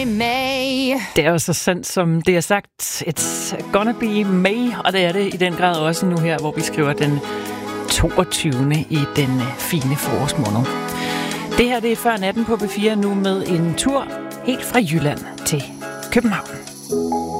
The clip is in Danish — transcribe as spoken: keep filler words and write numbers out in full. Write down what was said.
May, May. Det er jo så sandt, som det er sagt. It's gonna be May, og det er det i den grad også nu her, hvor vi skriver den toogtyvende i den fine forårsmåned. Det her det er Før Natten på P fire nu med en tur helt fra Jylland til København.